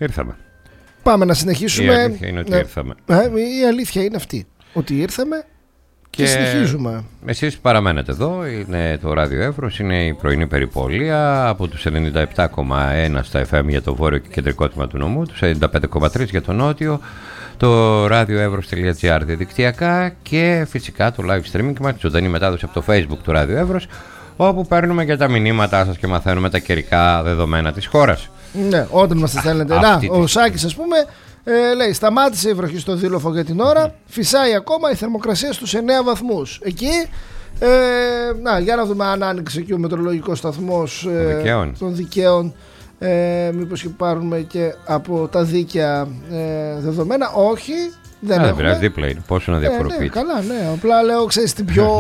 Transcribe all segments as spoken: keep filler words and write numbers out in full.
Ήρθαμε. Πάμε να συνεχίσουμε. Η αλήθεια είναι ότι ήρθαμε. Η αλήθεια είναι αυτή. Ότι ήρθαμε και, και συνεχίζουμε. Εσείς παραμένετε εδώ. Είναι το Ράδιο Εύρος. Είναι η πρωινή περιπολία από τους ενενήντα επτά κόμμα ένα στα εφ εμ για το βόρειο και κεντρικό τμήμα του νομού, τους ενενήντα πέντε κόμμα τρία για το νότιο, το radioevros.gr διαδικτυακά και φυσικά το live streaming μας, τη ζωντανή μετάδοση από το Facebook του Ράδιο Εύρος, όπου παίρνουμε και τα μηνύματά σας και μαθαίνουμε τα καιρικά δεδομένα της χώρας. Ναι, όταν μας τα στέλνετε. Να, ο Σάκης, ας πούμε, ε, λέει: σταμάτησε η βροχή στο Δήλοφο για την ώρα. Mm. Φυσάει ακόμα η θερμοκρασία στους εννέα βαθμούς. Εκεί. Ε, να, για να δούμε αν άνοιξε εκεί ο μετρολογικός σταθμός ε, των δικαίων. Ε, μήπως πάρουμε και από τα δίκαια ε, δεδομένα. Όχι. Δεν δεν πειράζει, δίπλα είναι. Πόσο να διαφοροποιείται. Ε, ναι, καλά, ναι. Απλά λέω, ξέρεις, την πιο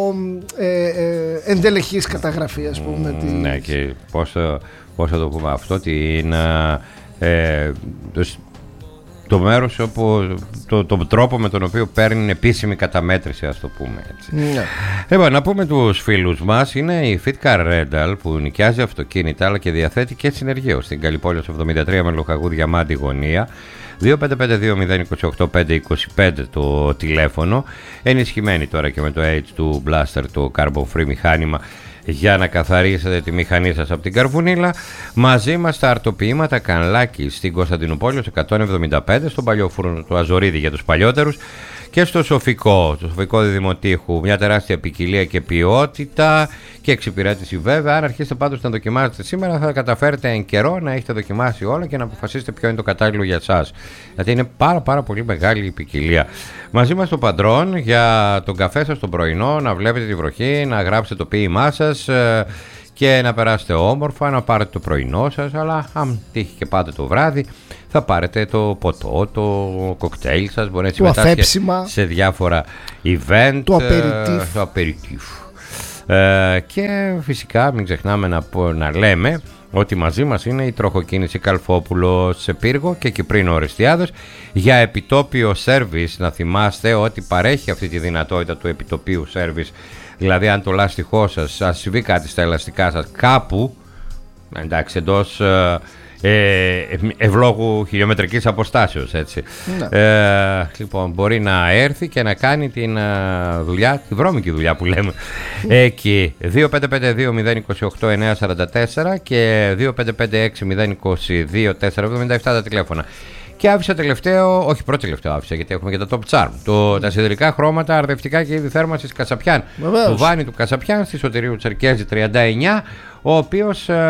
ε, ε, εντελεχής καταγραφή, ας πούμε. Mm, τη... Ναι, και πόσο. Πώς θα το πούμε αυτό, ότι είναι ε, το, το μέρος όπου, το, το τρόπο με τον οποίο παίρνει επίσημη καταμέτρηση, ας το πούμε έτσι. Ναι. Λοιπόν, να πούμε τους φίλους μας, είναι η Fitcar Rental που νοικιάζει αυτοκίνητα αλλά και διαθέτει και συνεργείο στην Καλλιπόλεως εβδομήντα τρία με Λοχαγού Διαμάντη γωνία. δύο πέντε πέντε δύο μηδέν δύο οκτώ πέντε δύο πέντε το τηλέφωνο. Ενισχυμένη τώρα και με το H του Blaster, το carbon free μηχάνημα, για να καθαρίσετε τη μηχανή σας από την καρβουνίλα. Μαζί μας τα αρτοποιήματα Κανλάκη στην Κωνσταντινούπολη εκατόν εβδομήντα πέντε, στον παλιό φούρνο του Αζωρίδη για τους παλιότερους, και στο Σοφικό, το Σοφικό Δημοτήχου. Μια τεράστια ποικιλία και ποιότητα και εξυπηρέτηση βέβαια. Αν αρχίσετε πάντως να δοκιμάζετε σήμερα, θα καταφέρετε εν καιρό να έχετε δοκιμάσει όλα και να αποφασίσετε ποιο είναι το κατάλληλο για εσάς. Γιατί είναι πάρα πάρα πολύ μεγάλη η ποικιλία. Μαζί μας το Παντρόν για τον καφέ σας το πρωινό, να βλέπετε τη βροχή, να γράψετε το ποίημά σας και να περάσετε όμορφα, να πάρετε το πρωινό σας, αλλά αν τύχει και πάτε το βράδυ, θα πάρετε το ποτό, το κοκτέιλ σας, μπορεί να συμμετάσχετε σε διάφορα event, το aperitif. Το aperitif. Ε, και φυσικά μην ξεχνάμε να, να λέμε ότι μαζί μας είναι η τροχοκίνηση Καλφόπουλος σε Πύργο και Κυπρίνο Ορεστιάδος για επιτόπιο σέρβις. Να θυμάστε ότι παρέχει αυτή τη δυνατότητα του επιτοπίου σέρβις. Δηλαδή αν το λάστιχό σας, αν συμβεί κάτι στα ελαστικά σας κάπου, εντάξει, εντός ε, ευλόγου χιλιομετρικής αποστάσεως, έτσι. Ναι. Ε, λοιπόν, μπορεί να έρθει και να κάνει την δουλειά, τη βρώμικη δουλειά που λέμε. Εκεί δύο πέντε πέντε δύο μηδέν δύο οκτώ εννέα τέσσερα τέσσερα και δύο πέντε πέντε έξι μηδέν δύο δύο τέσσερα εβδομήντα επτά τα τηλέφωνα. Και άφησα τελευταίο, όχι πρώτο τελευταίο άφησα, γιατί έχουμε και τα Top Charm. Το, τα σιδερικά χρώματα, αρδευτικά και είδη θέρμανσης Κασαπιάν. Βεβαίως. Το βάνη του Κασαπιάν στη Σωτηρίου Τσερκέζη τριάντα εννιά, ο οποίος ε,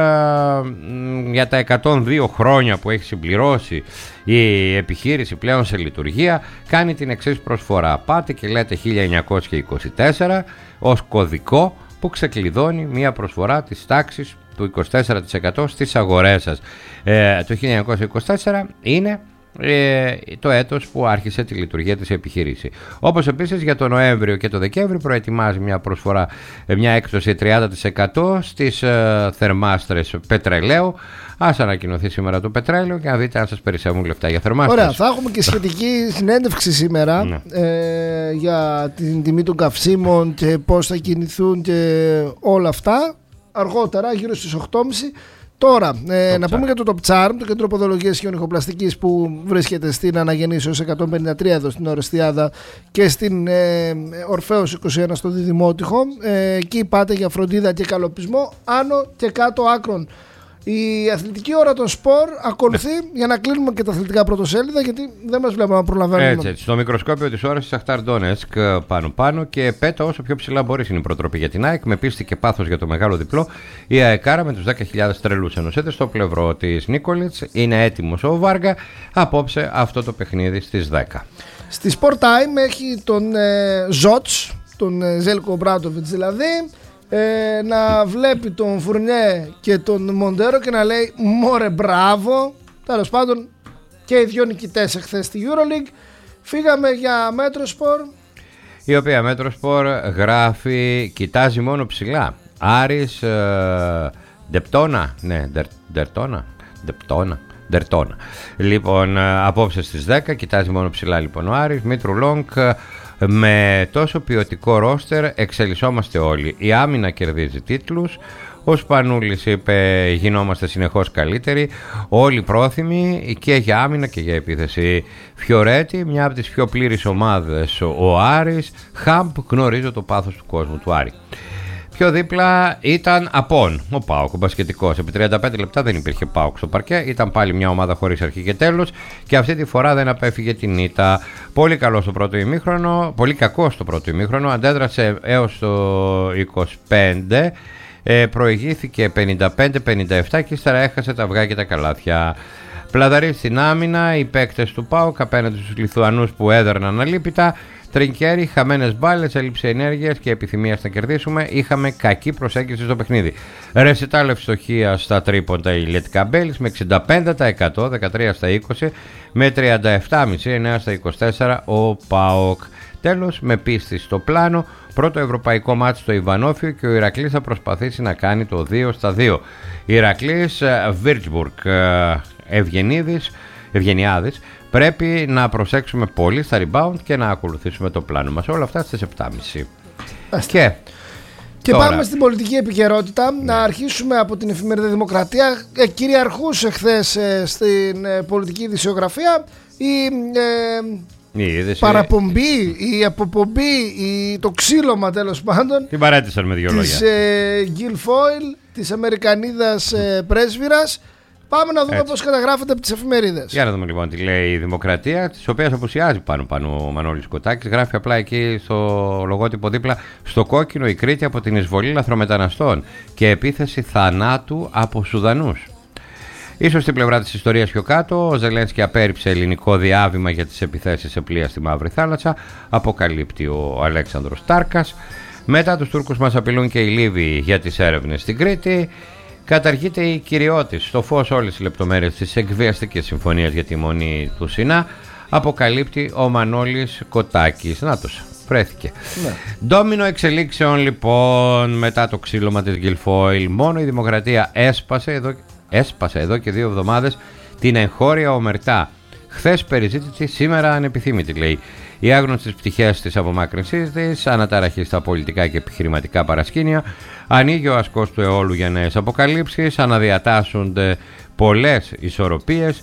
για τα εκατόν δύο χρόνια που έχει συμπληρώσει η επιχείρηση πλέον σε λειτουργία, κάνει την εξής προσφορά. Πάτε και λέτε χίλια εννιακόσια είκοσι τέσσερα ως κωδικό που ξεκλειδώνει μια προσφορά της τάξης του είκοσι τέσσερα τοις εκατό στις αγορές σας. Ε, το χίλια εννιακόσια είκοσι τέσσερα είναι ε, το έτος που άρχισε τη λειτουργία της επιχείρηση. Όπως επίσης για τον Νοέμβριο και τον Δεκέμβριο προετοιμάζει μια προσφορά, μια έκπτωση τριάντα τοις εκατό στις ε, θερμάστρες πετρελαίου. Ας ανακοινωθεί σήμερα το πετρέλαιο και να δείτε αν σας περισσεύουν λεφτά για θερμάστρες. Ωραία, θα έχουμε και σχετική συνέντευξη σήμερα ε, για την τιμή των καυσίμων και πώς θα κινηθούν και όλα αυτά. Αργότερα, γύρω στις οκτώ και μισή. Τώρα, ε, να πούμε για το Top Charm, το κέντρο ποδολογίας και ονυχοπλαστικής που βρίσκεται στην Αναγεννήσεως εκατόν πενήντα τρία εδώ στην Ορεστιάδα και στην ε, Ορφέως είκοσι ένα στο Διδημότυχο. Ε, εκεί πάτε για φροντίδα και καλοπισμό άνω και κάτω άκρων. Η αθλητική ώρα των σπορ ακολουθεί, ναι, για να κλείνουμε και τα αθλητικά πρωτοσέλιδα, γιατί δεν μας βλέπουμε να προλαβαίνουμε. Έτσι, έτσι. Στο μικροσκόπιο της ώρας της Σαχτάρ Ντόνετσκ πάνω-πάνω και πέτα όσο πιο ψηλά μπορείς είναι η προτροπή για την ΑΕΚ. Με πίστη και πάθος για το μεγάλο διπλό, η ΑΕΚάρα με τους δέκα χιλιάδες τρελούς ενωσέτες στο πλευρό της Νίκολιτς. Είναι έτοιμος ο Βάργα. Απόψε αυτό το παιχνίδι στις δέκα. Στη Sport Time έχει τον ε, Ζότς, τον ε, Ζέλκο Μπράντοβιτς δηλαδή. Ε, να βλέπει τον Φουρνιέ και τον Μοντέρο και να λέει μωρέ μπράβο. Τέλος πάντων και οι δυο νικητές εχθές στη EuroLeague. Φύγαμε για Μέτροσπορ, η οποία Μέτροσπορ γράφει, κοιτάζει μόνο ψηλά. Άρης ε, Ντεπτόνα, ναι, ντερ, Ντερτόνα, Ντεπτόνα, Ντερτόνα. Λοιπόν, απόψε στις δέκα, κοιτάζει μόνο ψηλά λοιπόν ο Άρης. Μήτρου Λόγκ, με τόσο ποιοτικό ρόστερ εξελισσόμαστε όλοι. Η άμυνα κερδίζει τίτλους, Ο Σπανούλης είπε γινόμαστε συνεχώς καλύτεροι, όλοι πρόθυμοι και για άμυνα και για επίθεση. Φιωρέτη, μια από τις πιο πλήρεις ομάδες ο Άρης. Χαμπ, γνωρίζω το πάθος του κόσμου του Άρη. Πιο δίπλα ήταν Απόν, ο ΠΑΟΚ, ο μπασκετικός. Επί τριάντα πέντε λεπτά δεν υπήρχε ΠΑΟΚ στο παρκέ. Ήταν πάλι μια ομάδα χωρίς αρχή και τέλος και αυτή τη φορά δεν απέφυγε την ήττα. Πολύ καλό στο πρώτο ημίχρονο, πολύ κακό στο πρώτο ημίχρονο. Αντέδρασε έως το είκοσι πέντε. Ε, προηγήθηκε πενήντα πέντε πενήντα επτά και ύστερα έχασε τα αυγά και τα καλάθια. Πλαδαρεί στην άμυνα οι παίκτες του ΠΑΟΚ απέναντι στους Λιθουανούς που έδερναν αλίπητα. Τρινκέρι, χαμένες μπάλες, έλλειψη ενέργειας και επιθυμίας να κερδίσουμε. Είχαμε κακή προσέγγιση στο παιχνίδι. Ρεσιτάλ ευστοχία στα τρίποντα η Λετικά Μπέλης με εξήντα πέντε τοις εκατό, δεκατρία στα είκοσι, με τριάντα επτά κόμμα πέντε, εννέα στα είκοσι τέσσερα ο ΠΑΟΚ. Τέλος, με πίστη στο πλάνο, πρώτο ευρωπαϊκό μάτι στο Ιβανόφιο και ο Ηρακλής θα προσπαθήσει να κάνει το δύο στα δύο. Ηρακλής, Βίρτσμπουργκ, Ευγενίδης, Ευγενιάδης. Πρέπει να προσέξουμε πολύ στα rebound και να ακολουθήσουμε το πλάνο μας. Όλα αυτά στις επτά και μισή. Και, και τώρα πάμε στην πολιτική επικαιρότητα. Ναι. Να αρχίσουμε από την εφημερίδα Δημοκρατία. Ε, κυριαρχούσε χθες ε, στην ε, πολιτική ειδησιογραφία η, ε, η είδηση, παραπομπή, η αποπομπή, η, το ξύλωμα τέλος πάντων. Την παρέτησαν με δύο λόγια. Της ε, Guilfoyle, της Αμερικανίδας ε, πρέσβυρας. Πάμε να δούμε πώς καταγράφεται από τις εφημερίδες. Για να δούμε λοιπόν τι λέει η Δημοκρατία, της οποίας απουσιάζει πάνω πάνω ο Μανώλης Κοτάκης. Γράφει απλά εκεί στο λογότυπο δίπλα: στο κόκκινο η Κρήτη από την εισβολή λαθρομεταναστών και επίθεση θανάτου από Σουδανούς. Ίσως στην πλευρά της ιστορίας πιο κάτω, ο Ζελένσκι απέρριψε ελληνικό διάβημα για τις επιθέσεις σε πλοία στη Μαύρη Θάλασσα. Αποκαλύπτει ο Αλέξανδρος Τάρκας. Μετά τους Τούρκους μας απειλούν και οι Λίβοι για τις έρευνες στην Κρήτη. Καταργείται η κυριότης. Στο φως όλες οι λεπτομέρειες της εκβιαστικής συμφωνίας για τη μονή του Σινά αποκαλύπτει ο Μανώλης Κοτάκης. Νάτος, βρέθηκε. Ναι. Ντόμινο εξελίξεων λοιπόν μετά το ξύλωμα της Guilfoyle. Μόνο η Δημοκρατία έσπασε εδώ, έσπασε εδώ και δύο εβδομάδες την εγχώρια ομερτά. Χθες περιζήτητη, σήμερα ανεπιθύμητη, λέει. Οι άγνωστες πτυχές της απομάκρυνσής της, αναταραχή στα πολιτικά και επιχειρηματικά παρασκήνια, ανοίγει ο ασκός του αιώλου για νέες αποκαλύψεις, αναδιατάσσονται πολλές ισορροπίες.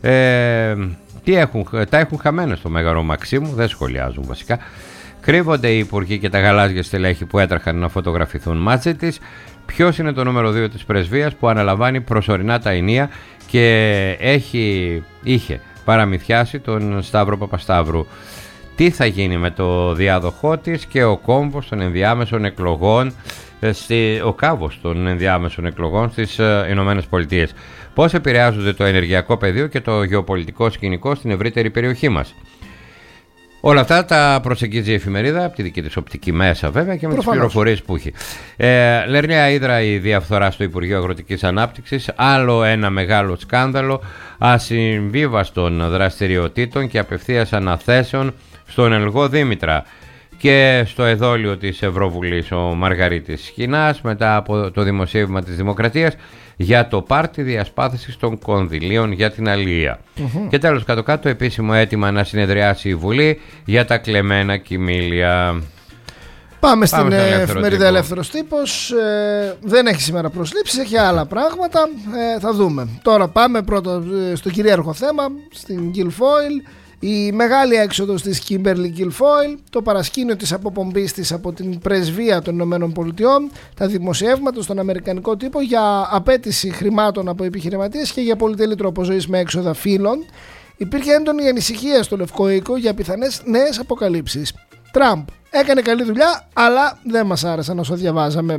Ε, τι έχουν, τα έχουν χαμένα στο Μέγαρο Μαξίμου, δεν σχολιάζουν βασικά. Κρύβονται οι υπουργοί και τα γαλάζια στελέχη που έτρεχαν να φωτογραφηθούν μαζί της. Ποιος είναι το νούμερο δύο της πρεσβείας που αναλαμβάνει προσωρινά τα ενία και έχει, είχε παραμυθιάσει τον Σταύρο Παπασταύρου. Τι θα γίνει με το διάδοχό της και ο κόμβος των ενδιάμεσων εκλογών, στη, ο κάβος των ενδιάμεσων εκλογών στις Ηνωμένες Πολιτείες. Πώς επηρεάζονται το ενεργειακό πεδίο και το γεωπολιτικό σκηνικό στην ευρύτερη περιοχή μας. Όλα αυτά τα προσεγγίζει η εφημερίδα από τη δική της οπτική μέσα βέβαια και με τις πληροφορίες που έχει. Ε, Λερναία Ύδρα η διαφθορά στο Υπουργείο Αγροτικής Ανάπτυξης, άλλο ένα μεγάλο σκάνδαλο ασυμβίβαστων δραστηριοτήτων και απευθείας αναθέσεων στον Ελγό Δήμητρα. Και στο εδόλιο της Ευρωβουλής ο Μαργαρίτης Σχοινάς μετά από το δημοσίευμα της Δημοκρατίας για το πάρτι διασπάθησης των κονδυλίων για την αλληλεία. Mm-hmm. Και τέλος κάτω κάτω επίσημο αίτημα να συνεδριάσει η Βουλή για τα κλεμμένα κοιμήλια. Πάμε, Πάμε στην εφημερίδα Ελεύθερος Τύπος. Ε, δεν έχει σήμερα προσλήψεις, έχει άλλα πράγματα. Ε, θα δούμε. Τώρα πάμε πρώτα στο κυρίαρχο θέμα, στην Guilfoyle. Η μεγάλη έξοδος της Kimberly Guilfoyle, το παρασκήνιο της αποπομπής της από την πρεσβεία των Ηνωμένων Πολιτειών, τα δημοσιεύματα στον αμερικανικό τύπο για απέτηση χρημάτων από επιχειρηματίες και για πολυτελή τρόπο ζωής με έξοδα φύλων. Υπήρχε έντονη ανησυχία στο Λευκό Οίκο για πιθανές νέες αποκαλύψεις. Τραμπ έκανε καλή δουλειά, αλλά δεν μας άρεσαν όσο διαβάζαμε.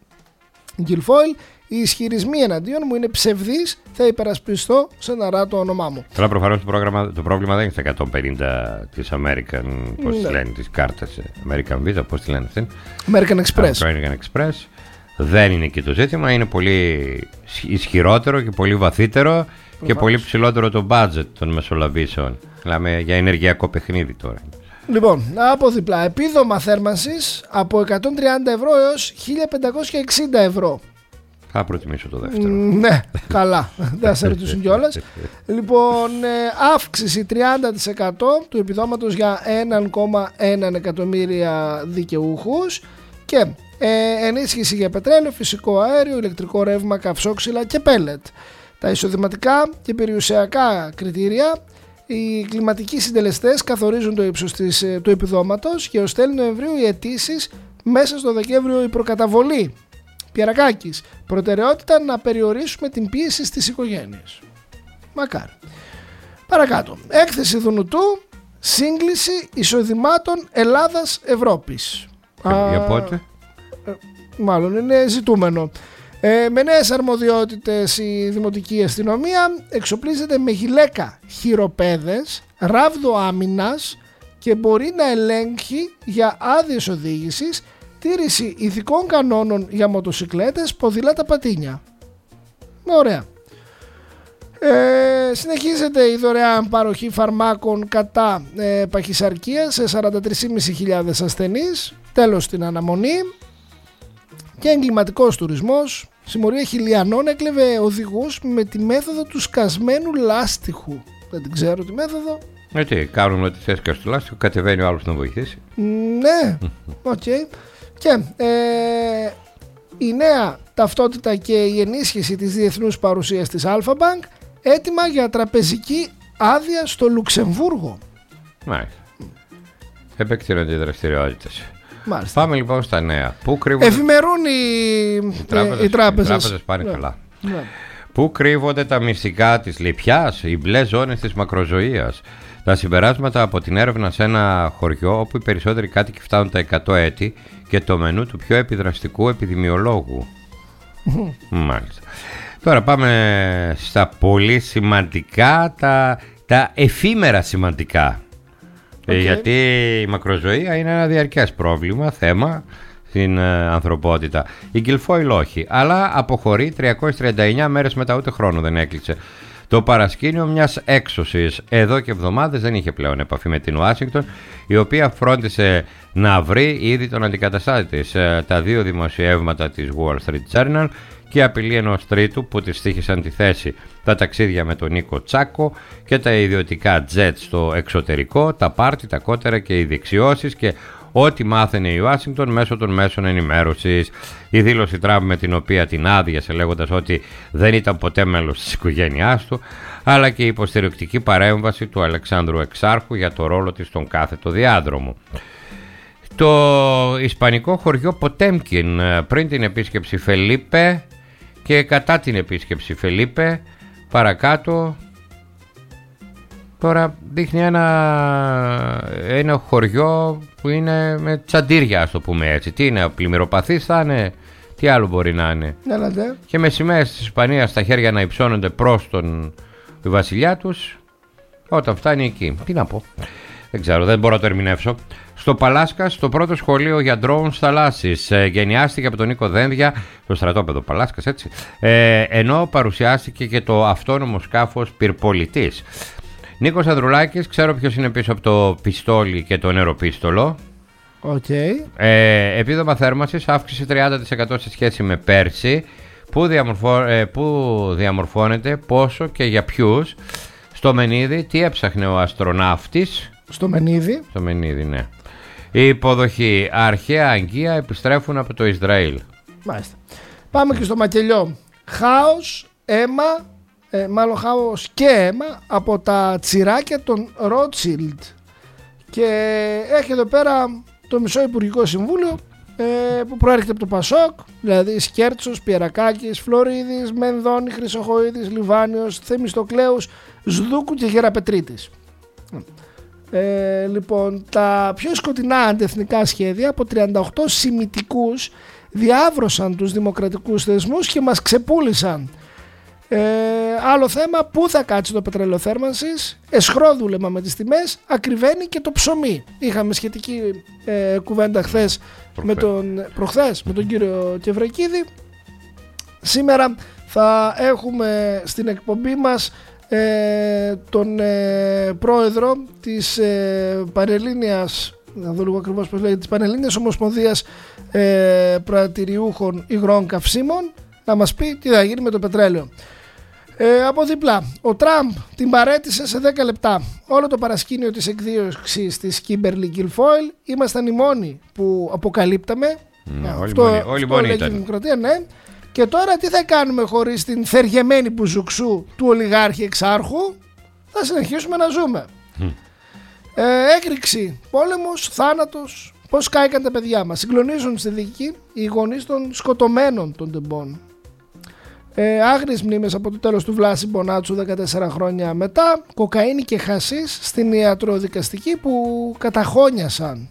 Guilfoyle, οι ισχυρισμοί εναντίον μου είναι ψευδείς, θα υπερασπιστώ στεναρά το όνομά μου. Τώρα προφανώς το, το πρόβλημα δεν είναι στα εκατόν πενήντα της American, πώς ναι. τη λένε, τις κάρτες American Visa, πώς τη λένε αυτή. American Express. American Express. Δεν είναι εκεί το ζήτημα, είναι πολύ ισχυρότερο και πολύ βαθύτερο προφανώς. Και πολύ ψηλότερο το budget των μεσολαβήσεων. Μιλάμε για ενεργειακό παιχνίδι τώρα. Λοιπόν, από διπλά, επίδομα θέρμανσης από εκατόν τριάντα ευρώ έως χίλια πεντακόσια εξήντα ευρώ. Θα προτιμήσω το δεύτερο. Ναι, καλά. Δεν θα σε ρωτήσουν κιόλας. Λοιπόν, αύξηση τριάντα τοις εκατό του επιδόματος για ένα κόμμα ένα εκατομμύρια δικαιούχους και ε, ενίσχυση για πετρέλαιο, φυσικό αέριο, ηλεκτρικό ρεύμα, καυσόξυλα και πέλετ. Τα εισοδηματικά και περιουσιακά κριτήρια. Οι κλιματικοί συντελεστές καθορίζουν το ύψος της, του επιδόματος και ως τέλη Νοεμβρίου οι αιτήσεις, μέσα στο Δεκέμβριο η προκαταβολή. Πιερακάκης, προτεραιότητα να περιορίσουμε την πίεση στις οικογένειες. Μακάρι. Παρακάτω. Έκθεση Δουνουτού, σύγκληση εισοδημάτων Ελλάδας-Ευρώπης. Για πότε? Ε, μάλλον είναι ζητούμενο. Ε, με νέες αρμοδιότητες η Δημοτική Αστυνομία εξοπλίζεται με γυλαίκα χειροπέδες, ράβδο άμυνας και μπορεί να ελέγχει για άδειες οδήγησης, τήρηση ειδικών κανόνων για μοτοσικλέτες, ποδήλατα, πατίνια. Ωραία. Ε, συνεχίζεται η δωρεάν παροχή φαρμάκων κατά ε, παχυσαρκία σε σαράντα τρεις χιλιάδες πεντακόσιους ασθενείς. Τέλος στην αναμονή. Και εγκληματικός τουρισμός. Συμμορία χιλιανών έκλεβε οδηγούς με τη μέθοδο του σκασμένου λάστιχου. Δεν την ξέρω τη μέθοδο. Έτσι, κάνουν ό,τι θες και στο λάστιχο, κατεβαίνει ο άλλος να βοηθήσει. Ναι, οκ. Okay. Και ε, η νέα ταυτότητα και η ενίσχυση της διεθνούς παρουσίας της Αλφα-Bank, έτοιμα για τραπεζική άδεια στο Λουξεμβούργο. Μάλιστα. Επεκτείνονται οι δραστηριότητες. Μάλιστα. Πάμε λοιπόν στα νέα. Πού κρύβονται... Εφημερούν οι, οι τράπεζες. Οι τράπεζες, οι τράπεζες πάνε ναι. καλά. Ναι. Πού κρύβονται τα μυστικά της λιπιάς, οι μπλε ζώνες της μακροζωίας. Τα συμπεράσματα από την έρευνα σε ένα χωριό όπου οι περισσότεροι κάτοικοι φτάνουν τα εκατό έτη και το μενού του πιο επιδραστικού επιδημιολόγου. Μάλιστα. Τώρα πάμε στα πολύ σημαντικά, τα, τα εφήμερα σημαντικά. Okay. Ε, γιατί η μακροζωία είναι ένα διαρκές πρόβλημα, θέμα στην ε, ανθρωπότητα. Η Γκιλφόιλ όχι, αλλά αποχωρεί τριακόσιες τριάντα εννιά μέρες μετά, ούτε χρόνο δεν έκλεισε. Το παρασκήνιο μιας έξωσης. Εδώ και εβδομάδες δεν είχε πλέον επαφή με την Ουάσιγκτον, η οποία φρόντισε να βρει ήδη τον αντικαταστάτη της. Ε, τα δύο δημοσιεύματα της Wall Street Journal και η απειλή ενός τρίτου που της στοίχησαν τη θέση. Τα ταξίδια με τον Νίκο Τσάκο και τα ιδιωτικά τζετ στο εξωτερικό, τα πάρτι, τα κότερα και οι δεξιώσεις και ό,τι μάθαινε η Ουάσιγκτον μέσω των μέσων ενημέρωσης. Η δήλωση Τραμπ με την οποία την άδειασε λέγοντας ότι δεν ήταν ποτέ μέλος της οικογένειάς του, αλλά και η υποστηρικτική παρέμβαση του Αλεξάνδρου Εξάρχου για το ρόλο της στον κάθετο διάδρομο. Το ισπανικό χωριό Ποτέμκιν πριν την επίσκεψη Φελίπε και κατά την επίσκεψη Φελίπε, παρακάτω τώρα δείχνει ένα, ένα χωριό που είναι με τσαντήρια, ας το πούμε έτσι. Τι είναι, πλημμυροπαθής θα είναι, τι άλλο μπορεί να είναι. Ναι, και με σημαίες της Ισπανίας στα χέρια να υψώνονται προς τον βασιλιά τους όταν φτάνει εκεί. Τι να πω, δεν ξέρω, δεν μπορώ να το ερμηνεύσω. Στο Παλάσκας, το πρώτο σχολείο για ντρόουν θαλάσσης, ε, γενιάστηκε από τον Νίκο Δένδια, το στρατόπεδο Παλάσκας, έτσι, ε, ενώ παρουσιάστηκε και το αυτόνομο σκάφος Πυρπολιτής. Νίκος Ανδρουλάκης, ξέρω ποιος είναι πίσω από το πιστόλι και το νεροπίστολο. Okay. Ε, επίδομα θέρμανσης, αύξηση τριάντα τοις εκατό σε σχέση με πέρσι. Πού, διαμορφω, ε, πού διαμορφώνεται, πόσο και για ποιους. Στο Μενίδη, τι έψαχνε ο αστροναύτης. Στο Μενίδη. Στο Μενίδη, ναι. Η υποδοχή, αρχαία αγγεία επιστρέφουν από το Ισραήλ. Μάλιστα. Πάμε και στο Μακελιό. Χάος, αίμα, ε, μάλλον χάος και αίμα από τα τσιράκια των Ρότσιλντ. Και έχει εδώ πέρα το μισό Υπουργικό Συμβούλιο ε, που προέρχεται από το Πασόκ, δηλαδή Σκέρτσος, Πιερακάκης, Φλωρίδης, Μενδώνη, Χρυσοχοίδης, Λιβάνιος, Θεμιστοκλέους, Σδούκου και Γεραπετρίτης. Ε, λοιπόν, τα πιο σκοτεινά αντεθνικά σχέδια από τριάντα οκτώ σημιτικούς διάβρωσαν τους δημοκρατικούς θεσμούς και μας ξεπούλησαν. Ε, άλλο θέμα, πού θα κάτσει το πετρέλαιο θέρμανσης, εσχρόδουλεμα με τις τιμές, ακριβένει και το ψωμί. Είχαμε σχετική ε, κουβέντα χθες με τον, προχθές με τον κύριο Κευρεκίδη. Σήμερα θα έχουμε στην εκπομπή μας ε, τον ε, πρόεδρο της ε, Πανελλήνιας, να δω λίγο ακριβώς πώς λέγεται, της Πανελλήνιας Ομοσπονδίας ε, Πρατηριούχων Υγρών Καυσίμων, να μας πει τι θα γίνει με το πετρέλαιο. Ε, από δίπλα, ο Τραμπ την παρέτησε σε δέκα λεπτά. Όλο το παρασκήνιο της εκδίωξης της Kimberly Guilfoyle ήμασταν οι μόνοι που αποκαλύπταμε Ναι, αυτό όλοι, όλοι αυτό ήταν. Η δημοκρατία, ναι. Και τώρα τι θα κάνουμε χωρίς την θεργεμένη μπουζουξού του ολιγάρχη εξάρχου? Θα συνεχίσουμε να ζούμε. Mm. Ε, έκρηξη, πόλεμος, θάνατος. Πώς κάηκαν τα παιδιά μας? Συγκλονίζουν στη δική οι γονείς των σκοτωμένων των τεμπών. Ε, άγριες μνήμες από το τέλος του Βλάση Μπονάτσου δεκατέσσερα χρόνια μετά. Κοκαίνη και χασίς στην ιατροδικαστική που καταχώνιασαν.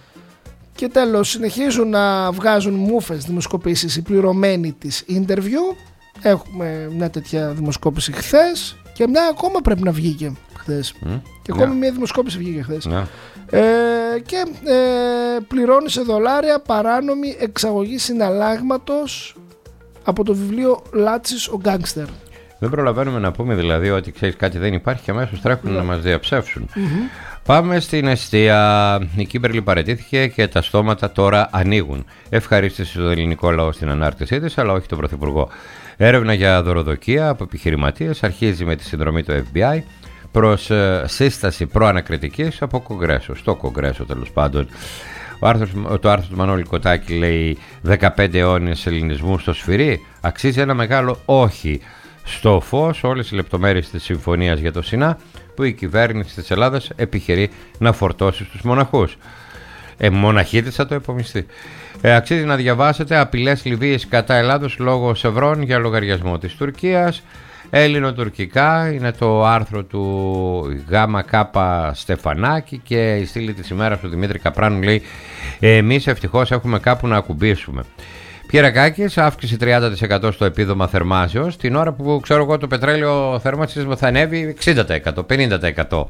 Και τέλος, συνεχίζουν να βγάζουν μούφες δημοσκοπήσεις οι πληρωμένοι της interview. Έχουμε μια τέτοια δημοσκόπηση χθες και μια ακόμα πρέπει να βγήκε χθες. Mm. Και ακόμη yeah. μια δημοσκόπηση βγήκε χθες. Yeah. Ε, και ε, πληρώνει σε δολάρια παράνομη εξαγωγή συναλλάγματος από το βιβλίο Λάτσης ο Γκάνγκστερ. Δεν προλαβαίνουμε να πούμε δηλαδή ότι ξέρεις κάτι δεν υπάρχει και αμέσως τρέχουν yeah. να μας διαψεύσουν. Mm-hmm. Πάμε στην εστία. Η Κίμπερλι παραιτήθηκε και τα στόματα τώρα ανοίγουν. Ευχαρίστηση στον ελληνικό λαό στην ανάρτησή της, αλλά όχι τον Πρωθυπουργό. Έρευνα για δωροδοκία από επιχειρηματίες αρχίζει με τη συνδρομή του εφ μπι άι προς ε, σύσταση προανακριτικής από Κογκρέσο. Στο Κογκρέσο τέλος πάντων. Ο άρθρος, το άρθρο του Μανώλη Κοτάκη λέει δεκαπέντε αιώνες ελληνισμού στο σφυρί. Αξίζει ένα μεγάλο όχι. Στο φως όλες οι λεπτομέρειες της συμφωνίας για το ΣΥΝΑ που η κυβέρνηση της Ελλάδας επιχειρεί να φορτώσει στους μοναχούς. Ε, μοναχή της θα το επομιστεί. Ε, αξίζει να διαβάσετε απειλές Λιβύης κατά Ελλάδος λόγω σευρών για λογαριασμό της Τουρκίας. Έλληνο-τουρκικά είναι το άρθρο του Γάμα Κάπα Στεφανάκη και η στήλη της ημέρας του Δημήτρη Καπράνου λέει εμείς ευτυχώς έχουμε κάπου να ακουμπήσουμε. Πιερακάκης, αύξηση τριάντα τοις εκατό στο επίδομα θερμάζεως, την ώρα που ξέρω εγώ το πετρέλαιο θέρμανσης θα ανέβει εξήντα τοις εκατό, πενήντα τοις εκατό.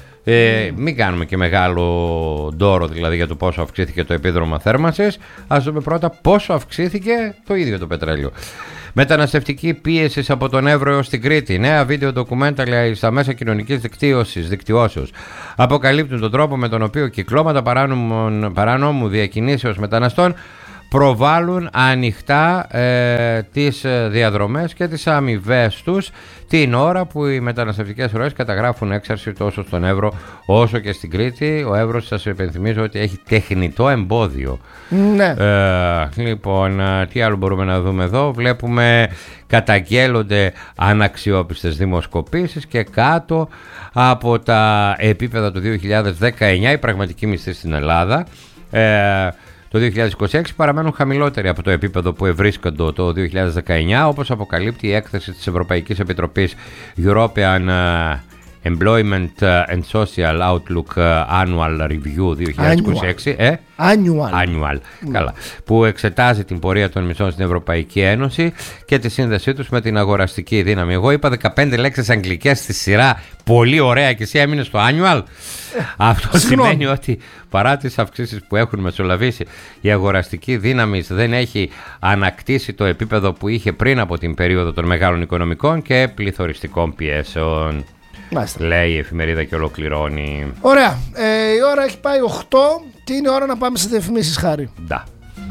Ε, μην κάνουμε και μεγάλο ντόρο δηλαδή για το πόσο αυξήθηκε το επίδομα θέρμανσης. Ας δούμε πρώτα πόσο αυξήθηκε το ίδιο το πετρέλαιο. Μεταναστευτική πίεση από τον Εύρο έως την Κρήτη. Νέα βίντεο ντοκουμέντα στα μέσα κοινωνικής δικτύωσης, δικτυώσεως αποκαλύπτουν τον τρόπο με τον οποίο κυκλώματα παράνομου διακινήσεως μεταναστών προβάλλουν ανοιχτά ε, τις διαδρομές και τις αμοιβές τους την ώρα που οι μεταναστευτικές ροές καταγράφουν έξαρση τόσο στον Εύρο όσο και στην Κρήτη. Ο Εύρος, σας υπενθυμίζω ότι έχει τεχνητό εμπόδιο. Ναι. Ε, λοιπόν, τι άλλο μπορούμε να δούμε εδώ? Βλέπουμε καταγγέλλονται αναξιόπιστες δημοσκοπήσεις και κάτω από τα επίπεδα του δύο χιλιάδες δεκαεννιά οι πραγματικοί μισθοί στην Ελλάδα ε, το δύο χιλιάδες είκοσι έξι παραμένουν χαμηλότεροι από το επίπεδο που ευρίσκονται το δύο χιλιάδες δεκαεννιά, όπως αποκαλύπτει η έκθεση της Ευρωπαϊκής Επιτροπής European Employment and Social Outlook Annual Review δύο χιλιάδες είκοσι έξι. Annual. Ε? Annual. Annual. Mm. Καλά. Που εξετάζει την πορεία των μισθών στην Ευρωπαϊκή Ένωση και τη σύνδεσή τους με την αγοραστική δύναμη. Εγώ είπα δεκαπέντε λέξεις αγγλικές στη σειρά. Πολύ ωραία και εσύ έμεινες στο Annual. Αυτό σημαίνει ότι παρά τις αυξήσεις που έχουν μεσολαβήσει, η αγοραστική δύναμη δεν έχει ανακτήσει το επίπεδο που είχε πριν από την περίοδο των μεγάλων οικονομικών και πληθωριστικών πιέσεων. Μάλιστα. Λέει η εφημερίδα και ολοκληρώνει. Ωραία. Ε, η ώρα έχει πάει οκτώ και είναι ώρα να πάμε σε διαφημίσεις, Χάρη. Ντα.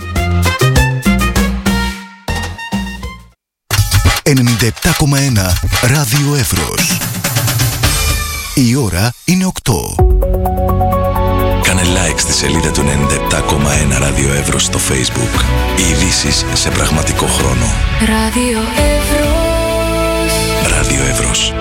ενενήντα επτά κόμμα ένα Ράδιο Εύρος. Η ώρα είναι οκτώ. Κάνε like στη σελίδα του ενενήντα επτά κόμμα ένα Ράδιο Εύρος στο Facebook. Οι ειδήσεις σε πραγματικό χρόνο. Ράδιο Εύρος. Ράδιο Εύρος.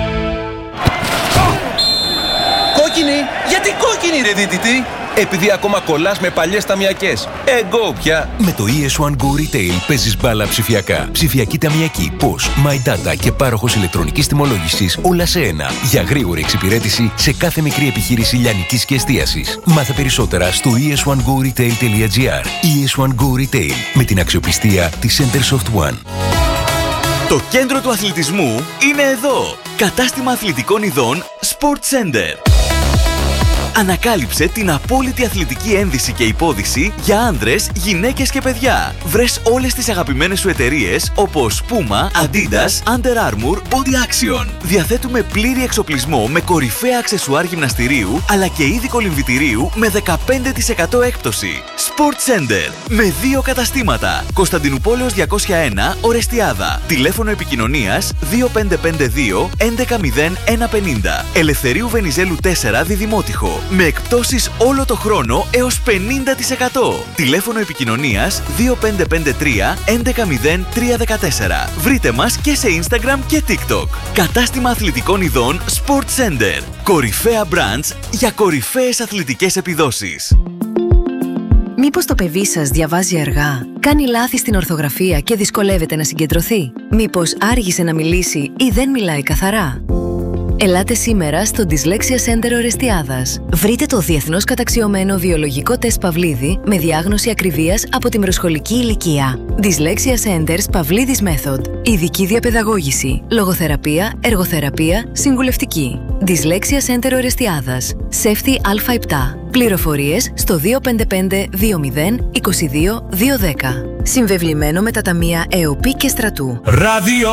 Κόκκινη! Γιατί κόκκινη ρε δίτητη! Επειδή ακόμα κολλάς με παλιές ταμιακές. Εγώ πια! Με το ι ες one Go Retail παίζεις μπάλα ψηφιακά. Ψηφιακή ταμιακή, πώς, My Data και πάροχος ηλεκτρονικής τιμολόγησης όλα σε ένα. Για γρήγορη εξυπηρέτηση σε κάθε μικρή επιχείρηση λιανικής και εστίασης. Μάθε περισσότερα στο ι ες one go retail τελεία τζι άρ. ι ες one Go Retail με την αξιοπιστία της Centersoft One. Το κέντρο του αθλητισμού είναι εδώ. Κατάστημα αθλητικών ειδών Sport Center. Ανακάλυψε την απόλυτη αθλητική ένδυση και υπόδηση για άνδρες, γυναίκες και παιδιά. Βρες όλες τις αγαπημένες σου εταιρείες όπως Puma, Adidas, Under Armour, Body Action. Διαθέτουμε πλήρη εξοπλισμό με κορυφαία αξεσουάρ γυμναστηρίου αλλά και είδη κολυμβητηρίου με δεκαπέντε τοις εκατό έκπτωση. Sport Center με δύο καταστήματα. Κωνσταντινούπολεως διακόσια ένα, Ορεστιάδα. Τηλέφωνο επικοινωνίας δύο πέντε πέντε δύο έντεκα μηδέν ένα πενήντα. Ελευθερίου Βενιζέλου τέσσερα, Διδημότυχο. με εκπτώσεις όλο το χρόνο έως πενήντα τοις εκατό. Τηλέφωνο επικοινωνίας δύο πέντε πέντε τρία έντεκα μηδέν τρία δεκατέσσερα. Βρείτε μας και σε Instagram και TikTok. Κατάστημα αθλητικών ειδών Sport Center. Κορυφαία brands για κορυφαίες αθλητικές επιδόσεις. Μήπως το παιδί σας διαβάζει αργά, κάνει λάθη στην ορθογραφία και δυσκολεύεται να συγκεντρωθεί? Μήπως άργησε να μιλήσει ή δεν μιλάει καθαρά? Ελάτε σήμερα στο Dyslexia Center Ορεστιάδας. Βρείτε το διεθνώς καταξιωμένο βιολογικό τεστ Παυλίδη με διάγνωση ακριβίας από τη μεσοσχολική ηλικία. Dyslexia Centers Παυλίδης Method. Ειδική διαπαιδαγώγηση, λογοθεραπεία, εργοθεραπεία, συμβουλευτική. Dyslexia Center Ορεστιάδας. Σέφθη Α επτά. Πληροφορίες στο δύο πέντε πέντε δύο μηδέν είκοσι δύο δύο δέκα. Συμβεβλημένο με τα ταμεία ΕΟΠΗ και Στρατού. Ράδιο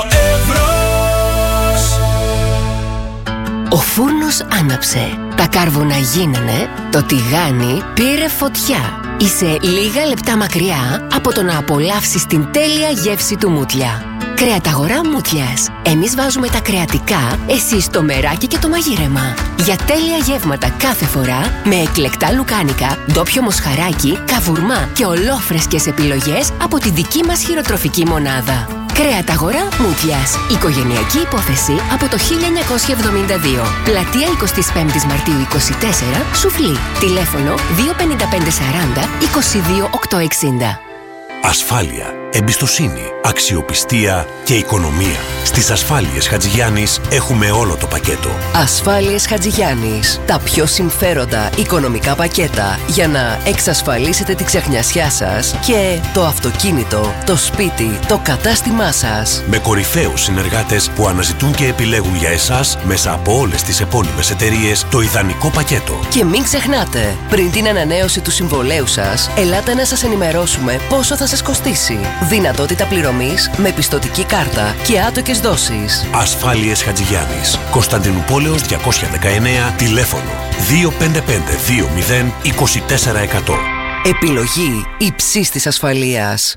Εύρος. Ο φούρνος άναψε. Τα κάρβουνα γίνανε. Το τηγάνι πήρε φωτιά. Είσαι λίγα λεπτά μακριά από το να απολαύσεις την τέλεια γεύση του μούτλια. Κρεαταγορά Μούτλιας. Εμείς βάζουμε τα κρεατικά, εσείς το μεράκι και το μαγείρεμα. Για τέλεια γεύματα κάθε φορά, με εκλεκτά λουκάνικα, ντόπιο μοσχαράκι, καβουρμά και ολόφρεσκες επιλογές από τη δική μας χειροτροφική μονάδα. Κρεαταγορά Μούτλιας. Οικογενειακή υπόθεση από το χίλια εννιακόσια εβδομήντα δύο. Πλατεία εικοστή πέμπτη Μαρτίου είκοσι τέσσερα, Σουφλή. Τηλέφωνο δύο πέντε πέντε σαράντα είκοσι δύο οκτακόσια εξήντα. Ασφάλεια, εμπιστοσύνη, αξιοπιστία και οικονομία. Στις Ασφάλειες Χατζηγιάννης έχουμε όλο το πακέτο. Ασφάλειες Χατζηγιάννης. Τα πιο συμφέροντα οικονομικά πακέτα για να εξασφαλίσετε τη ξεχνιασιά σας και το αυτοκίνητο, το σπίτι, το κατάστημά σας. Με κορυφαίους συνεργάτες που αναζητούν και επιλέγουν για εσάς μέσα από όλες τις επώνυμες εταιρείες το ιδανικό πακέτο. Και μην ξεχνάτε, πριν την ανανέωση του συμβολέου σας, ελάτε να σας ενημερώσουμε πόσο θα σας κοστίσει. Δυνατότητα πληρωμής με πιστωτική κάρτα και άτοκες δόσεις. Ασφάλειες Χατζηγιάννης. Κωνσταντινούπολεως διακόσια δεκαεννέα. Τηλέφωνο δύο πέντε πέντε δύο μηδέν είκοσι τέσσερα εκατό. Επιλογή υψής της ασφαλείας.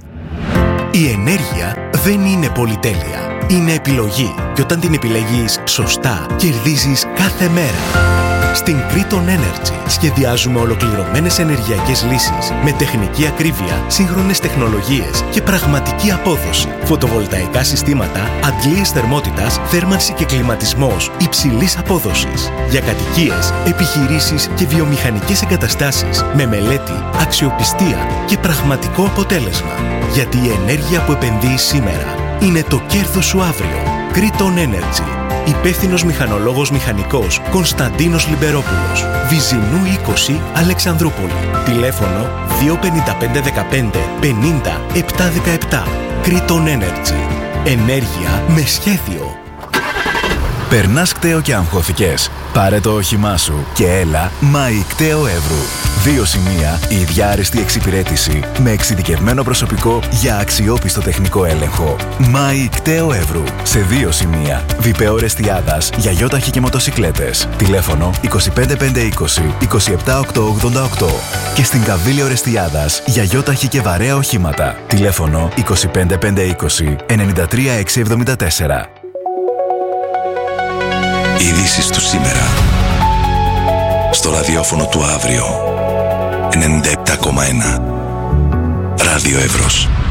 Η ενέργεια δεν είναι πολυτέλεια. Είναι επιλογή. Και όταν την επιλέγεις σωστά, κερδίζεις κάθε μέρα. Στην Kriton Energy σχεδιάζουμε ολοκληρωμένες ενεργειακές λύσεις με τεχνική ακρίβεια, σύγχρονες τεχνολογίες και πραγματική απόδοση. Φωτοβολταϊκά συστήματα, αντλίες θερμότητας, θέρμανση και κλιματισμός υψηλής απόδοσης. Για κατοικίες, επιχειρήσεις και βιομηχανικές εγκαταστάσεις με μελέτη, αξιοπιστία και πραγματικό αποτέλεσμα. Γιατί η ενέργεια που επενδύεις σήμερα είναι το κέρδος σου αύριο. Kriton Energy. Υπεύθυνος μηχανολόγος μηχανικός Κωνσταντίνος Λιμπερόπουλος. Βυζινού είκοσι, Αλεξανδρούπολη. Τηλέφωνο δύο πέντε πέντε δεκαπέντε πενήντα επτακόσια δεκαεπτά. Kriton Energy. Ενέργεια με σχέδιο. Περνάς κταίο και αγχώθηκες? Πάρε το όχημά σου και έλα Μάη Κταίο Εύρου. Δύο σημεία, η ίδια άριστη εξυπηρέτηση με εξειδικευμένο προσωπικό για αξιόπιστο τεχνικό έλεγχο. Μάη Κταίο Εύρου. Σε δύο σημεία. Βιπεό Ορεστιάδας για γιόταχη και μοτοσικλέτες. Τηλέφωνο είκοσι πέντε πεντακόσια είκοσι είκοσι επτά οκτακόσια ογδόντα οκτώ. Και στην Καβίλη Ορεστιάδας για γιόταχη και βαρέα οχήματα. Τηλέφωνο είκοσι πέντε πεντακόσια είκοσι ενενήντα τρία εξακόσια εβδομήντα τέσσερα. Ειδήσεις του σήμερα. Στο ραδιόφωνο του αύριο. ενενήντα επτά κόμμα ένα. Ράδιο Εύρος.